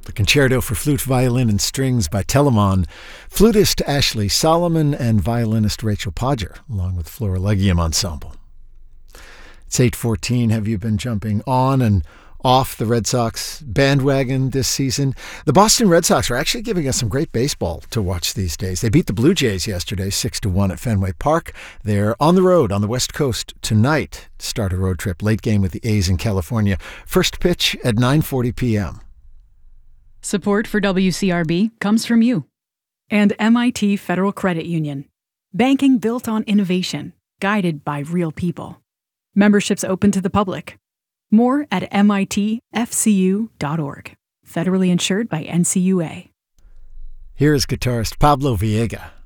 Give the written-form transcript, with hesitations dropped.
The Concerto for Flute, Violin, and Strings by Telemann, flutist Ashley Solomon, and violinist Rachel Podger, along with Florilegium Ensemble. It's 8:14. Have you been jumping on and off the Red Sox bandwagon this season? The Boston Red Sox are actually giving us some great baseball to watch these days. They beat the Blue Jays yesterday 6-1 at Fenway Park. They're on the road on the West Coast tonight to start a road trip. Late game with the A's in California. First pitch at 9:40 p.m. Support for WCRB comes from you and MIT Federal Credit Union. Banking built on innovation, guided by real people. Memberships open to the public. More at mitfcu.org. Federally insured by NCUA. Here is guitarist Pablo Viega.